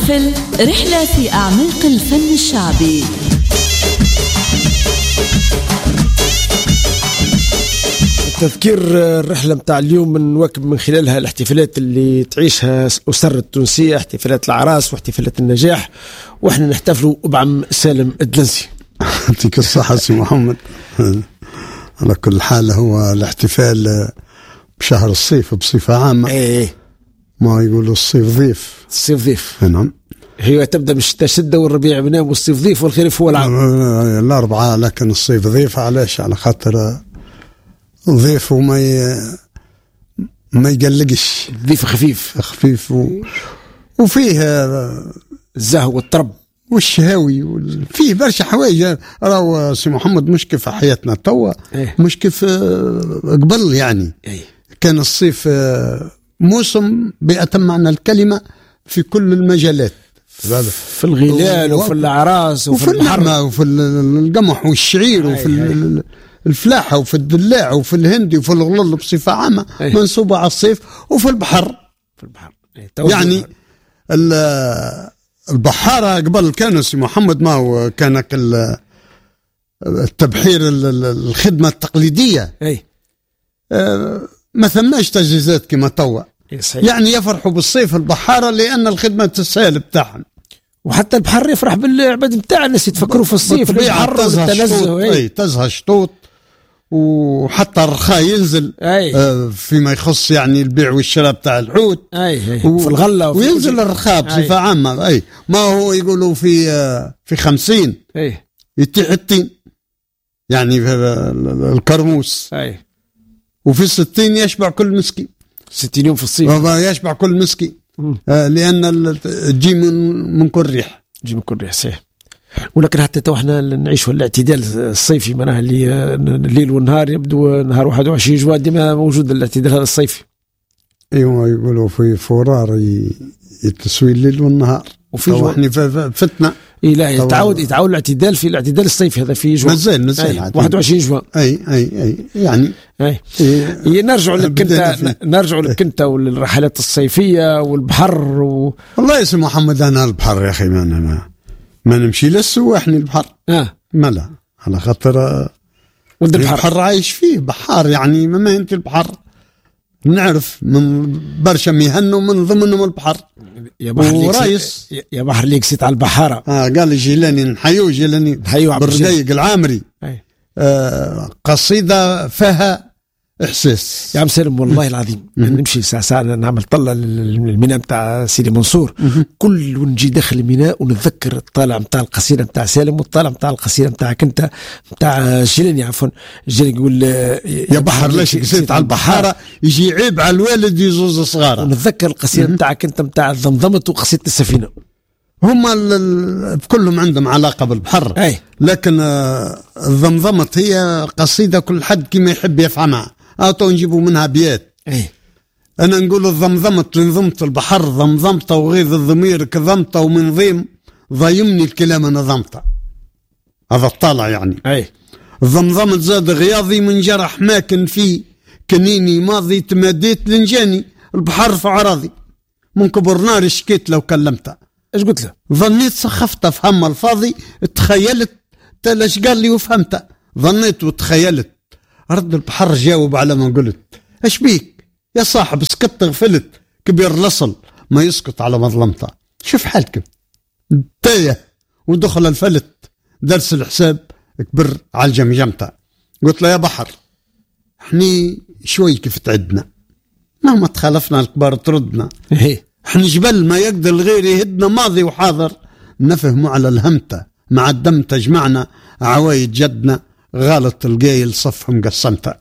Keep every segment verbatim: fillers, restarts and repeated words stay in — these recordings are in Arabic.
محفل رحلة في أعماق الفن الشعبي. تذكير الرحلة متاع اليوم نواكب من خلالها الاحتفالات اللي تعيشها أسرة التونسية، احتفالات العراس واحتفالات النجاح، واحنا نحتفلوا بعم سالم الدلنسي. يعطيك الصحة سي محمد. على كل حال هو الاحتفال بشهر الصيف بصفة عامة. ايه ما يقولوا الصيف ضيف. الصيف ضيف. نعم. هي تبدأ من الشتاء شدة والربيع بنام والصيف ضيف والخريف هو العام. الأربعة، لكن الصيف ضيف. علاش؟ على خاطر ضيف وما ي... ما يقلقش. ضيف خفيف خفيف و... وفيه الزهو والطرب والشهاوي وال... فيه برشا حوايج. راهو سي محمد مش كيف حياتنا توا. إيه؟ مش كيف قبل يعني. إيه؟ كان الصيف موسم بأتم معنى الكلمة في كل المجالات، في الغلال و... وفي الأعراس وفي, وفي النعمة وفي القمح والشعير وفي ال... الفلاحة وفي الدلاع وفي الهندي وفي الغلل بصفة عامة. أيه. منصوبة على الصيف. وفي البحر في البحر أيه. يعني البحارة قبل كانوا سي محمد ما هو كان التبحير الخدمة التقليدية. أيه. آه ما ثماش تجهيزات كما توا. يعني يفرحوا بالصيف البحارة لأن الخدمة تسهل بتاعهم، وحتى البحر يفرح بالعباد بتاع الناس يتفكروا في الصيف البحر والتنزه. اي تزهى شطوط، وحتى الرخاء ينزل. آه فيما يخص يعني البيع والشراء بتاع العود. اي اي وفي الغله وينزل الرخاء بصفه عامه. اي ما هو يقولوا في آه في خمسين اي يتيح التين يعني في الكرموس. اي وفي الستين يشبع كل مسكين. ستين يوم في الصيف يشبع كل مسكين. آه لأن تجي من من كل ريح. تجي من كل ريح صحيح. ولكن حتى تو احنا نعيشوا الاعتدال الصيفي، معناها اللي الليل والنهار يبدو نهار واحد وعشرين جوان ديما موجود الاعتدال هذا الصيفي. ايوه يقولوا في فرار يتسوي الليل والنهار. وفي احنا فتنا. اي لا يتعود يتعود الاعتدال في الاعتدال الصيفي هذا في جوان. مازال مازال واحد وعشرين جوان. اي اي اي يعني اي إيه نرجع لك انت نرجع لك انت والرحلات الصيفيه والبحر و... والله يا سي محمد انا البحر يا اخي ما انا ما نمشي للسواحني البحر. اه ما لا على خاطر ولد البحر. البحر عايش فيه بحار يعني ما انت البحر نعرف من برشا مهنه من ضمنهم البحر. يا بحر ليك يا بحر ليك سيت على البحاره. اه قال جيلاني نحيو جيلاني نحيو بالرقيق العامري. آه قصيده فيها احساس يا عم سالم. والله العظيم نمشي ساعه ساعه نعمل طله للميناء نتاع سيدي منصور. كل ونجي داخل الميناء ونتذكر الطالع نتاع القصيده نتاع سالم والطالع نتاع القصيده نتاعك انت نتاع جيلاني عفوا. جيلاني يقول يا بحر ليش كسيت على البحاره يجي عيب على الوالد يزوز صغاره. ونتذكر القصيده نتاعك انت نتاع ضمضمت وقصيده السفينه. هما كلهم عندهم علاقه بالبحر. أي. لكن الضمضمت هي قصيده كل حد كما يحب يفهمها. أو نجيبوا منها بيات. أي. أنا نقول الضمضمت لنظمت البحر ضمضمت وغيظ الضمير كظمت ومن ضيم ضيمني الكلام نظمته. هذا الطالع يعني. أي. الضمضمت زاد غياضي من جرح ماكن فيه كنيني ماضي تماديت لنجاني البحر في عراضي من كبر نار شكيت لو كلمته. إيش قلت له؟ ظنيت سخفته في هم الفاضي تخيلت تلاش قال لي وفهمته. ظنيت وتخيلت. رد البحر جاوب على ما قلت. ايش بيك يا صاحب سكت غفلت كبير لصل ما يسكت على مظلمته. شوف حالكم تايه ودخل الفلت درس الحساب كبر على الجمجمته. قلت له يا بحر احني شوي كيف تعدنا مهما تخالفنا الكبار تردنا. احنا جبل ما يقدر الغير يهدنا ماضي وحاضر نفهموا على الهمته مع الدم تجمعنا عوايد جدنا غالط القايل صفهم قسمته.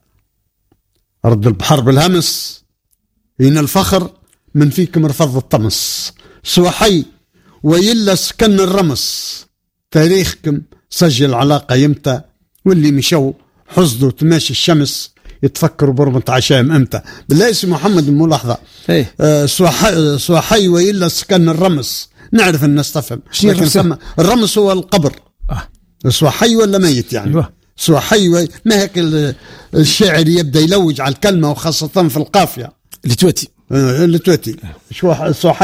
رد البحر بالهمس هنا الفخر من فيكم رفض الطمس سوحي ويلا سكن الرمس تاريخكم سجل علاقة يمتى واللي مشوا حصدوا تماشي الشمس يتفكروا برمة عشاهم امتى. بالله اسم محمد الملاحظة. آه سوحي, سوحي ويلا سكن الرمس نعرف الناس تفهم. لكن الرمس هو القبر. آه. سوحي ولا ميت يعني. أيوة. سوحي ما هيك الشاعر يبدأ يلوج على الكلمة وخاصة في القافية اللي توتي اللي توتي سوحي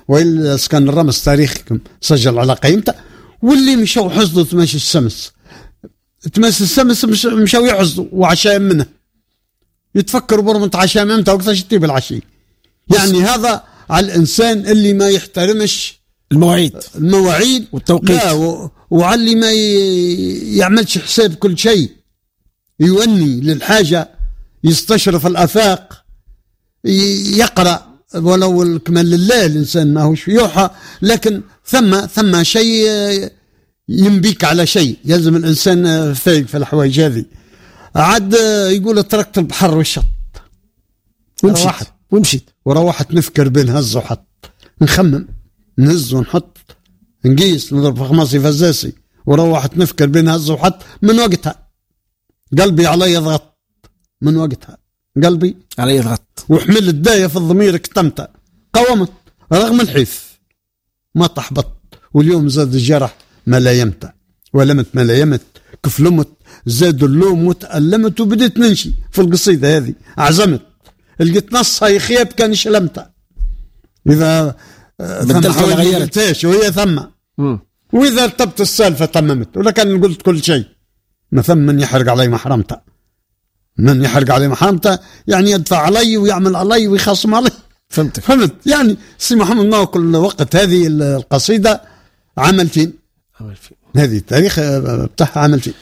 وإلا كان الرمز تاريخكم سجل على قيمته. واللي مشوا حصدوا تمشي السمس تمس السمس مش مشوا يحصدوا وعشاء منه يتفكروا برمت عشاء ممتى وقتها شتي بالعشي. يعني هذا على الإنسان اللي ما يحترمش المواعيد المواعيد والتوقيت، لا و... وعلى اللي ما ي... يعملش حساب كل شيء، يوني للحاجة، يستشرف الآفاق، ي... يقرأ ولو الكمال لله. الإنسان ما هوش يوحى، لكن ثم ثم شيء ينبيك على شيء، يلزم الإنسان فايق في الحوايج هذه. عاد يقول تركت البحر والشط ومشيت ومشيت وروحت نفكر بين هز وحط، نخمم نهز ونحط، نقيس نضرب في خماسي فزاسي، وروحت نفكر بين هز وحط. من وقتها قلبي علي يضغط، من وقتها قلبي علي يضغط، وحمل الداية في الضمير اكتمت، قاومت رغم الحيف ما تحبط. واليوم زاد الجرح ما لا يمتع، ولمت ما لا يمت، كفلمت زاد اللوم وتألمت، وبديت ننشي في القصيدة هذه. عزمت لقيت نصها يخيب كان شلمتها، إذا بدلت ولا غيرت وهي ثم م. وإذا ارتبت السالفة تممت، ولا كان قلت كل شيء. ما ثم من يحرق علي محرمته، من يحرق علي محرمته يعني يدفع علي ويعمل علي ويخاصم علي. فهمتك فهمت يعني. سي محمد ما كل وقت هذه القصيدة عمل فين عمل فين هذه التاريخ بتاعها عمل فين.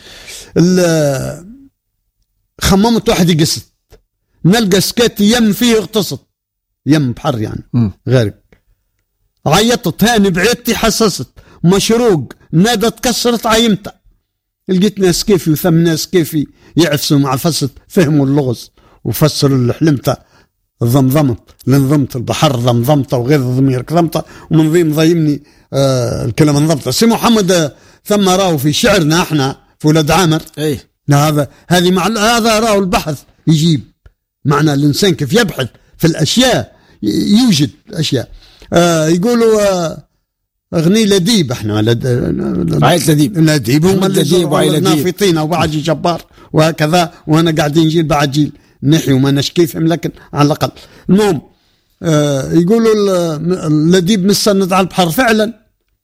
خممت واحد يقصد، نلقى سكات يم فيه اغتصت، يم بحر يعني م. غارق. عيطت هاني بعيدتي حسست، مشروق نادت كسرت عيمتها. لقيت ناس كيفي وثم ناس كيفي يعفسوا مع فست، فهموا اللغز وفسروا اللي حلمته. ضمضمت لنظمت البحر ضمضمته، وغير الضمير كظمته، ومن ضيم ضيمني آه الكلام انضبطه. سي محمد آه ثم راو في شعرنا احنا في ولاد عامر اي هذا هذه مع هذا راو البحث يجيب معنى الانسان كيف يبحث في الاشياء يوجد اشياء. آه يقولوا آه اغني لديب، احنا عائلة لديب لديب هم لديب وعائلة في طينه وبعجي جبار وهكذا، وانا قاعدين جيل بعد جيل نحي وما نشكيفهم، لكن على الاقل. المهم آه يقولوا اللديب مستند على البحر فعلا.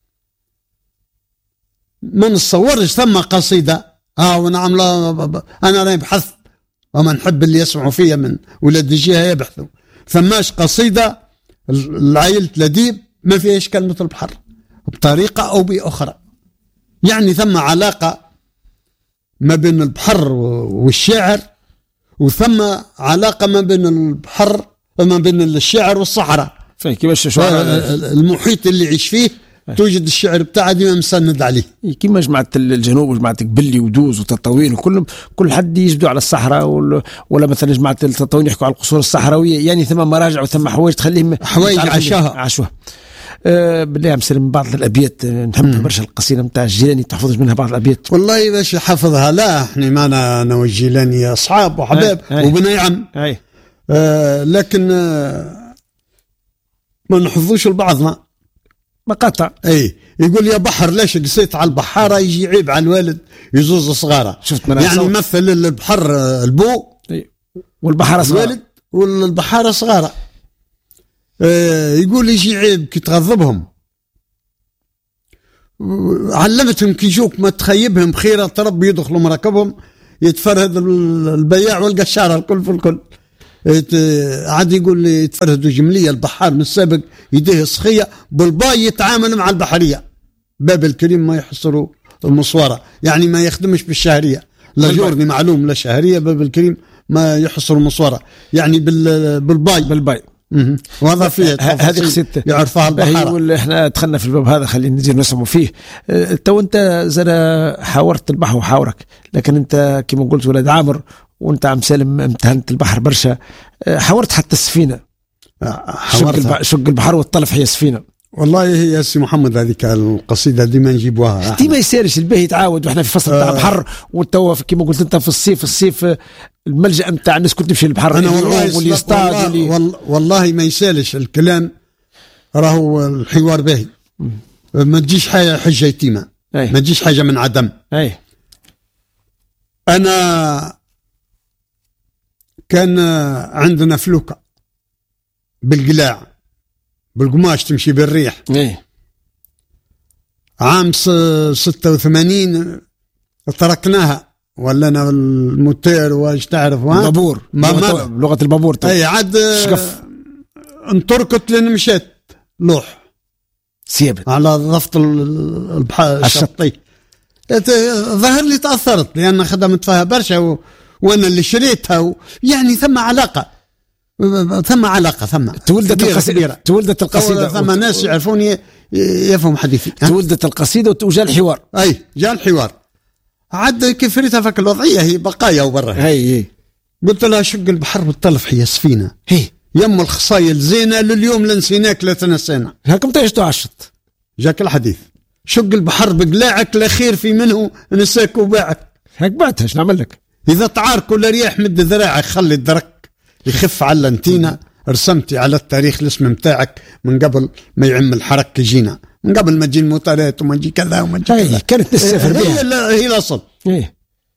ما نتصورش ثم قصيده اه ونعم لا انا راني بحثت وما نحب اللي يسمعوا فيها من ولاد الجهه يبحثوا. ثماش قصيده العائلة لديب ما فيهاش كلمه البحر بطريقه او باخرى. يعني ثم علاقه ما بين البحر والشعر، وثم علاقه ما بين البحر وما بين الشعر والصحراء. كيفاش المحيط اللي يعيش فيه توجد الشعر بتاعه ديما مسند عليه. كيما جماعة الجنوب وجماعة قبلي ودوز وتطاوين وكلهم كل حد يجبدوا على الصحراء، ولا مثلا جماعة التطاوين يحكوا على القصور الصحراوية. يعني ثم مراجع وثم حوايج تخليهم حوايج عشاها عشوه. أه بالله عم سلم بعض الأبيات نحب برشا القصيدة نتاع الجيلاني، تحفظ منها بعض الأبيات. والله باش حافظها لا احنا معنا انا والجيلاني اصحاب وحباب وبنيعم آه لكن آه ما نحفظوش لبعضنا مقاطع. اي يقول يا بحر ليش قصيت على البحاره يجي عيب على الوالد يزوز صغاره. شفت يعني يمثل البحر البو والبحاره صغاره الوالد والبحاره صغاره. آه يقول يجي عيب كي تغضبهم، علمتهم كي يجوك ما تخيبهم بخيره تربي يدخلوا مراكبهم يتفرهد البياع والقشاره الكل في الكل. عاد يقول لي يتفرهدوا جمليه البحار من السابق يديه سخيه بالباي يتعامل مع البحريه. باب الكريم ما يحصروا المصوره، يعني ما يخدمش بالشهريه، لا جورني معلوم لا شهريه. باب الكريم ما يحصر المصوره، يعني بالباي بالباي وهذا فيه هذه قصيدة يعرفها البحارة. احنا دخلنا في الباب هذا خلينا نجي نسمع فيه. اه تو انت زرا حاورت البحر وحاورك، لكن انت كما قلت ولاد عامر وانت عم سالم امتهنت البحر برشا. اه حاورت حتى السفينة، شق البحر والطلف هي سفينة. والله هي سي محمد هذيك القصيدة ديما نجيبوها ديما يسيرش الباهي يتعاود، واحنا في فصل تاع آه بحر والتوا كما قلت انت في الصيف الصيف الملجأ نتاع الناس كنت تمشي للبحر. انا والله واللي يصطاد والله, والله ما يسالش الكلام، راهو الحوار باهي. ما تجيش حاجة حجة يتيمة، ما تجيش حاجة من عدم. أي. انا كان عندنا فلوكة بالقلاع بالقماش تمشي بالريح. ايه عام ستة وثمانين تركناها ولنا الموتير واش تعرف البابور لغة, لغة البابور. اي عاد شقف انتركت لين مشيت لوح سيبت على ضفط البحر الشطي. ظهر لي تأثرت لأن خدمت فيها برشا و... وأنا اللي شريتها و... يعني ثم علاقة ثم علاقة ثم تولدت القصيدة تولدت القصيدة ثم وت... ناس يعرفوني يفهم حديثي. تولدت القصيدة وجاء الحوار. أي جاء الحوار عاد كيف ريتها فك الوضعية هي بقايا وبرا. هي هي قلت لها شق البحر بالطلف هي سفينة هي يم الخصايل زينة لليوم لنسيناك لا تنسينا. هاكم تعيشتوا عشت جاك الحديث شق البحر بقلاعك لا خير في منه نساك وباعك. هاك بعتها ايش نعمل لك؟ إذا تعارك ولا ريح مد ذراعك خلي الدرك يخف على انتينا. رسمتي على التاريخ الاسم متاعك من قبل ما يعم الحرك يجينا من قبل ما تجي الموتورات وما تجي كذا وما تجي كذا. كانت تسافر بها هي, هي الأصل. إيه؟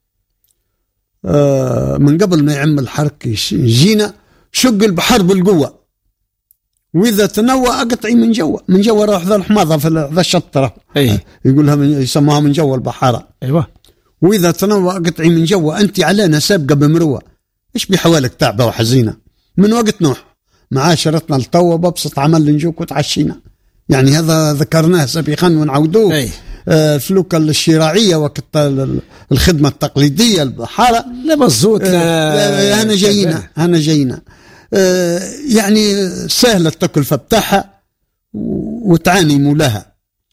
آه من قبل ما يعم الحرك يجينا شق البحر بالقوة وإذا تنوى أقطعي من جوا من جوا راح ذا الحماضة في ذا الشطرة. أيه؟ يقولها من يسموها من جوا البحارة. أيوة. وإذا تنوى أقطعي من جوا أنت علينا سابقة بمروة إيش بحوالك تعبة وحزينة من وقت نوح معاشرتنا التوى ببسط عمل نجوك وتعشينا. يعني هذا ذكرناه سابقا ونعودوه. أيه؟ آه فلوكة الشراعية وقت الخدمة التقليدية البحارة لا مزوت لا هنا جينا هنا جينا آه يعني سهلة التكلفة بتاعها وتعاني مولاها.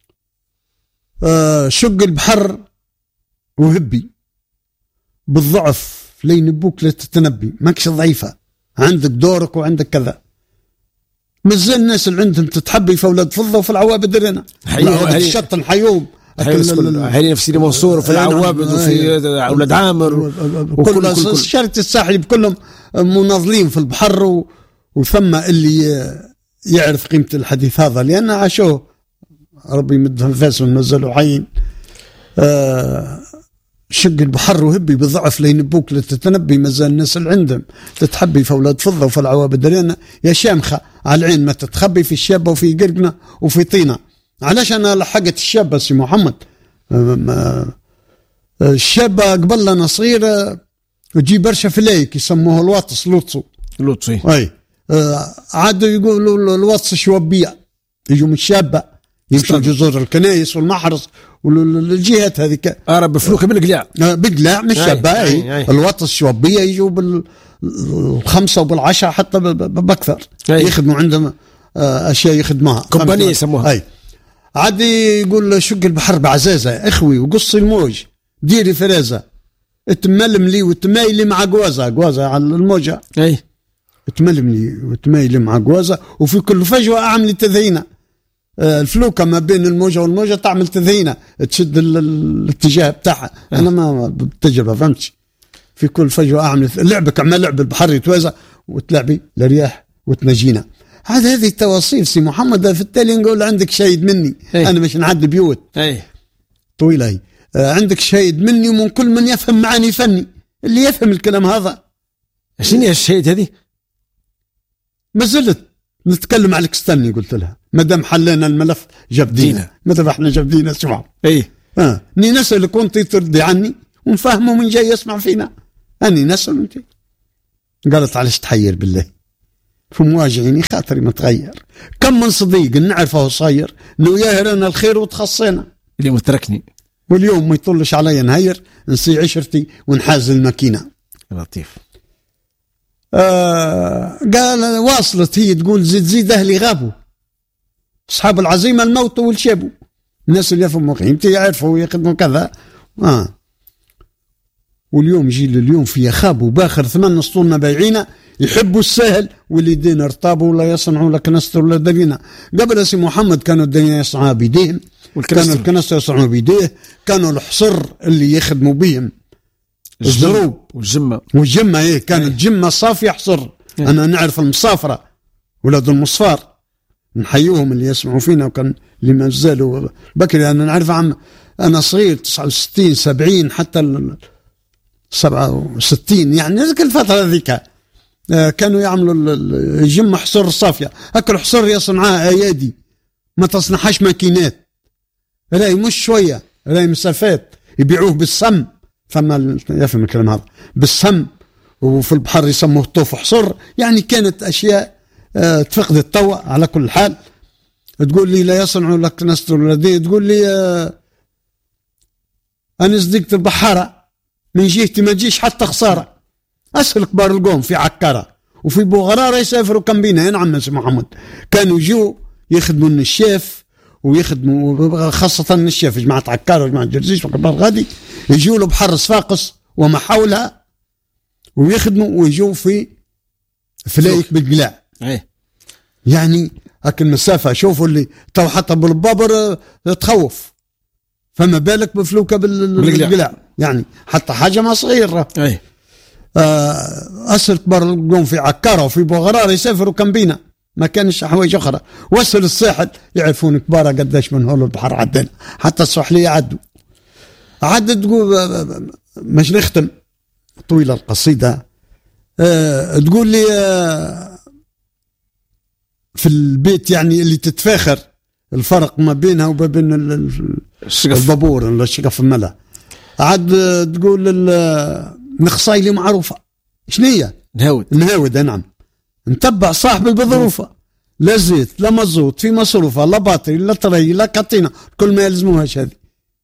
آه شق البحر وهبي بالضعف لين بوك لا تتنبي ماكش ضعيفة عندك دورك وعندك كذا. مازال الناس اللي عندهم تتحبي في أولاد فضة وفي العوابد رنا الشط الحيوم هاي نفس سيدي منصور وفي العوابد وفي أولاد عامر وكل شارة الساحل بكلهم مناضلين في البحر و... وثم اللي يعرف قيمة الحديث هذا لأن عاشوه ربي يمدهم فاس ونزلوا حين. آه شق البحر وهبي بضعف لين بوك لتتنبي مازال الناس اللي عندهم تتحبي في أولاد فضة وفي العوابد رنا يا شامخة على العين ما تتخبي في الشابة وفي قرقنا وفي طينة. علاش أنا لحقت الشابة سي محمد الشابة قبل لنا صغيرة وتجي برشا فلايك يسموه الواطس لوطسو لوطسي. أي آه عادوا يقولوا الواطس شوابية يجوا من الشابة يمشوا جزر الكنايس والمحرص والجهات هذيك أرى بفلوكة بالقلاع بالقلاع من الشابة. الواطس شوابية يجوا بالخمسة وبالعشرة حتى بأكثر يخدموا عندهم أشياء يخدموها كومبانية يسموها. أي عادي يقول شق البحر بعزازة اخوي وقصي الموج ديري فرازة اتملم لي وتمايلي مع قوازة قوازة على الموجة. اي اتملم لي وتمايلي مع قوازة وفي كل فجوة اعمل تذهينة. الفلوكة ما بين الموجة والموجة تعمل تذهينة تشد الاتجاه بتاعها. انا ما بالتجربة فهمتش في كل فجوة اعمل لعبك عمل لعب البحر يتوازى وتلعبي لرياح وتنجينا. هذا هذه التواصيل سي محمد. في التالي نقول عندك شاهد مني. أي. أنا مش نعد بيوت أي. طويلة هي. آه عندك شاهد مني ومن كل من يفهم معاني فني اللي يفهم الكلام هذا. شنو هي الشاهد هذه؟ ما زلت نتكلم عليك استني قلت لها ما دام حلينا الملف جبدينا ما دام احنا جبدينا اسمعوا. اي اه ني نسأل كنت ترضي عني ونفهمه من جاي يسمع فينا اني نسأل انت. قالت علاش تحير بالله في مواجهيني خاطري متغير كم من صديق نعرفه صاير نوياهرنا الخير وتخصينا اللي متركني واليوم ما يطلش علي نهير نسي عشرتي ونحاز الماكينة. لطيف. آه قال واصلت هي تقول زيد زيد أهلي غابوا أصحاب العزيمة الموت والشابوا الناس اللي يفهموا قيمتي يعرفوا يخدموا كذا. آه واليوم جيل اليوم فيها خابوا باخر ثمان سطولنا بايعينا يحبوا السهل واللي دين ارتابوا ولا يصنعوا لك نستر ولا دلينا. قبل سي محمد كانوا الدنيا يصنعوا بيديهم كانوا الكنستر يصنعوا بيديه كانوا الحصر اللي يخدموا بهم الزروب والجمة والجمة ايه كانت جمة صافية حصر. ايه. انا نعرف المصافرة ولاد المصفار نحيوهم اللي يسمعوا فينا وكان اللي ما زالوا بكري. انا نعرف عم انا صغير تسعة وستين سبعين حتى سبعة وستين يعني ذيك الفترة ذيك آه كانوا يعملوا الجمة حصر صافية، أكل حصر يصنعها أيادي ما تصنعهاش ماكينات، راي مش شوية، راي مسافات يبيعوه بالسم، فما يفهم الكلام هذا بالسم، وفي البحر يسموه طوف حصر. يعني كانت أشياء آه تفقدت توا. على كل حال تقول لي لا يصنعوا لك نستر الذي، تقول لي آه أنا صديقة البحارة من جهتي ما تجيش حتى خسارة. أسهل كبار القوم في عكارة وفي بوغرارة يسافروا كمبينة. نعم سي محمد، كانوا يجوا يخدموا النشاف ويخدموا خاصة النشاف، جماعة عكارة وجماعة جرزيش وكبار غادي يجوا له بحر صفاقس وما حولها ويخدموا ويجوا في فلايك بالقلاع. يعني هاك المسافة شوفوا اللي تو حتى بالبابر تخوف، فما بالك بفلوكة بالقلاع، يعني حتى حاجة ما صغيرة. أي أسر كبار القوم في عكارة وفي بوغرار يسافروا كمبينة، ما كانش حوايج أخرى. وصل الساحل يعرفون كبارة قداش من هول البحر عدنا، حتى الساحلية عدوا. عدد تقول مش نختم طويلة القصيدة. أه تقول لي أه في البيت يعني اللي تتفاخر الفرق ما بينها وما بين البابور ولا الشقف الملا. عاد تقول النخصايلي معروفة شنية نهاود نهاود. نعم نتبع صاحب بظروفه، لا زيت لا مزوت في مصروفه، لا باطري لا طري لا كطينة، كل ما يلزموهاش هذه.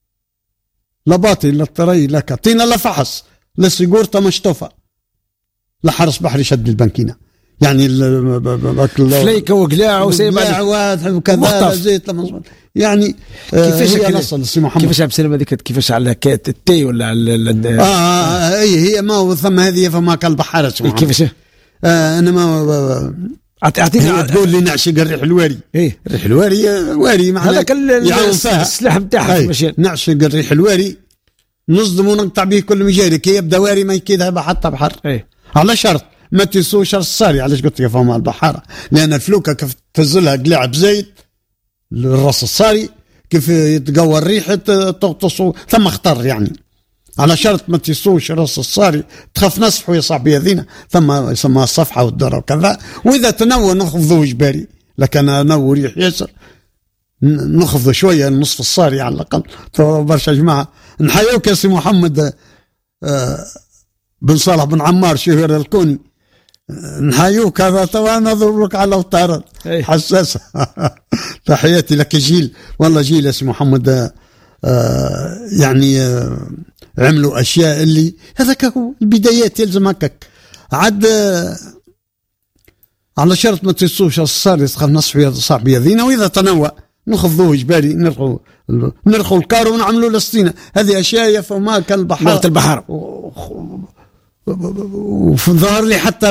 لا باطري لا طري لا كطينة لا فحص لا سيجورتا مشطوفة لا حرس بحري شد البنكينة. يعني فليكة وقلاع وسيبها وكذا زيت لا مزوت. يعني كيفاش هي نصل سي محمد، كيفاش عبد السلام هذيك كيفاش على كات التي ولا على اه هي هي ما ثم هذه فما كان البحارة كيفاش آه انا ما اعطيني تقول لي نعشق الريح الواري. ايه الريح الواري واري معناها هذاك السلاح نتاعها ماشي. نعشق الريح الواري نصدم ونقطع به كل مجاري، كي يبدا واري ما يكيدها حتى بحر. ايه على شرط ما تسوش الصاري. علاش قلت لك فما البحاره؟ لان الفلوكه كيف تنزلها قلاع بزيت الراس الصاري كيف يتقوى الريح تغطس ثم خطر. يعني على شرط ما تيسوش راس الصاري تخاف نصفحوا يا صاحبي هذينا، ثم يسمى الصفحه والدره وكذا. واذا تنوى نخفضوا جباري، لكن نو ريح ياسر نخفض شويه نصف الصاري على الاقل. برشا جماعه نحيوك يا سي محمد آه بن صالح بن عمار شهير الكوني، نحيوك. هذا طبعا نضربك على اوتار حساسه. تحياتي لك جيل، والله جيل يا سي محمد آه يعني آه عملوا أشياء اللي هذاك هو البدايات. يلزم هكاك عاد آه على شرط ما تسوش الصار يسخن نصف صاحبي يذينا. وإذا تنوى نخفضوه جباري نرخوا نرخوا الكارو ونعملوا لسطينة. هذه أشياء يفهمها كالبحر لغة البحر. وفي ظهر لي حتى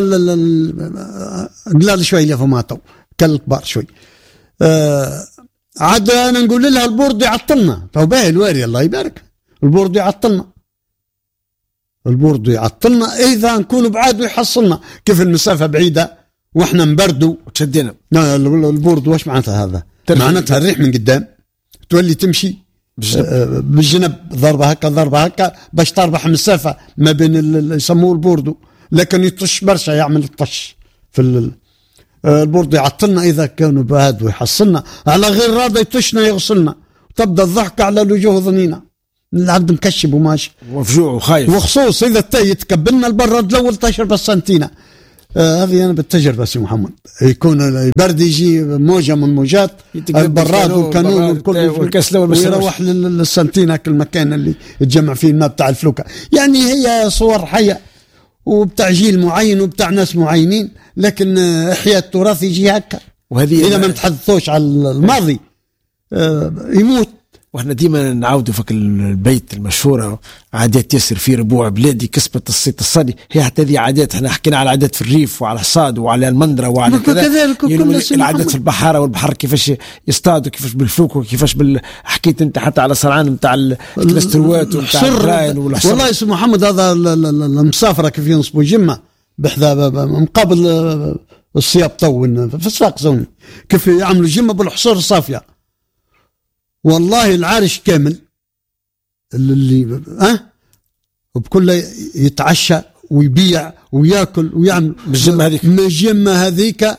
قلال شوي يفهمها تو كالكبار شوي. آه عاد أنا نقول لها البورد يعطلنا. تو باهي الواري الله يبارك، البورد يعطلنا البورد يعطلنا إذا نكون بعاد ويحصلنا. كيف المسافة بعيدة وإحنا نبردوا وتشدينا البورد. واش معناتها هذا؟ معناتها الريح من قدام تولي تمشي بالجنب, بالجنب ضربة هكا ضربة هكا باش تربح مسافة ما بين اللي يسموه البوردو، لكن يطش برشا يعمل الطش في البورد. يعطلنا إذا كانوا بعاد ويحصلنا على غير راضي يطشنا يغسلنا. تبدأ الضحك على الوجوه ظنينا، العبد مكشب وماشي ومفجوع وخايف. وخصوص إذا التاي يتكبلنا البرة الأول تشرب السنتينة. آه هذه أنا بالتجربة سي محمد. يكون البرد يجي موجة من موجات البراد والكانون والكسلة ويروح للسنتينة المكان اللي يتجمع فيه الماء بتاع الفلوكة. يعني هي صور حية وبتاع جيل معين وبتاع ناس معينين، لكن إحياء التراث يجي هكا. وهذه إذا ما نتحدثوش على الماضي آه يموت. واحنا ديما نعاودوا فك البيت المشهوره عادات ياسر في ربوع بلادي كسبت الصيت الصادي. هي حتى هذه عادات، احنا حكينا على عادات في الريف وعلى الصاد وعلى المندره وعلى كذا. العادات في البحاره والبحر كيفاش يصطادوا كيفاش بالفلوك وكيفاش بال... حكيت انت حتى على صرعان نتاع الكلاستروات ونتاع الراين والحصر. والله اسم محمد هذا المسافره كيف ينصبوا جمه بحذا مقابل الصياب تو في الساق زوني كيف يعملوا جمه بالحصور الصافيه. والله العارش كامل اللي ها أه؟ وبكل يتعشى ويبيع وياكل ويعمل بالجمة هذيك بالجمة هذيك،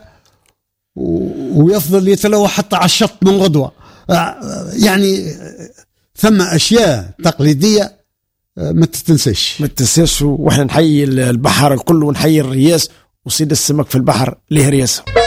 ويفضل يتلوى حتى على الشط من غدوة. يعني ثم أشياء تقليدية ما تتنسيش ما تتنسيش. وإحنا نحيي البحر الكل ونحيي الرياس وصيد السمك في البحر له رياسة.